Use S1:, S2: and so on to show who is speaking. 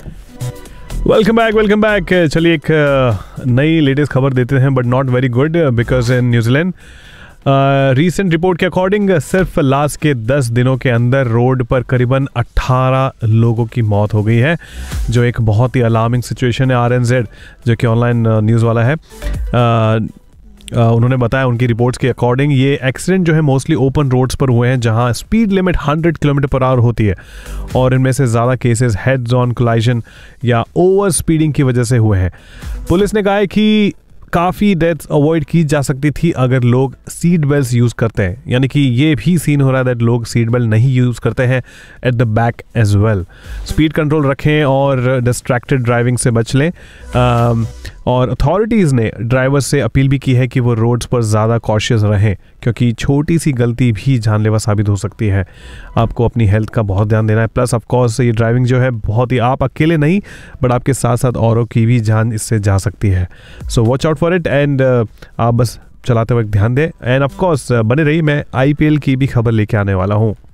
S1: Welcome back. चलिए एक नई लेटेस्ट खबर देते हैं, but not very good because in New Zealand recent report के अकॉर्डिंग सिर्फ लास्ट के 10 दिनों के अंदर रोड पर करीबन 18 लोगों की मौत हो गई है, जो एक बहुत ही अलार्मिंग सिचुएशन है। RNZ जो कि ऑनलाइन न्यूज़ वाला है, उन्होंने बताया उनकी रिपोर्ट्स के अकॉर्डिंग ये एक्सीडेंट जो है मोस्टली ओपन रोड्स पर हुए हैं जहां speed limit 100 kilometre per hour होती है, और इनमें से ज़्यादा केसेस हेड्स ऑन कोलाइजन या ओवर स्पीडिंग की वजह से हुए हैं। पुलिस ने कहा है कि काफ़ी डेथ्स अवॉइड की जा सकती थी अगर लोग सीट बेल्ट यूज़ करते हैं, यानी कि ये भी सीन हो रहा है दैट लोग सीट बेल्ट नहीं यूज़ करते हैं at the back as well. Speed control रखें और डिस्ट्रैक्टेड ड्राइविंग से बच लें। और अथॉरिटीज़ ने ड्राइवर से अपील भी की है कि वो रोड्स पर ज़्यादा कॉशियस रहें, क्योंकि छोटी सी गलती भी जानलेवा साबित हो सकती है। आपको अपनी हेल्थ का बहुत ध्यान देना है। प्लस ऑफ कोर्स ये ड्राइविंग जो है बहुत ही, आप अकेले नहीं बट आपके साथ साथ औरों की भी जान इससे जा सकती है। So watch out for it and आप बस चलाते वक्त ध्यान दें। एंड ऑफ कोर्स बने रहिए, मैं IPL की भी खबर लेके आने वाला हूँ।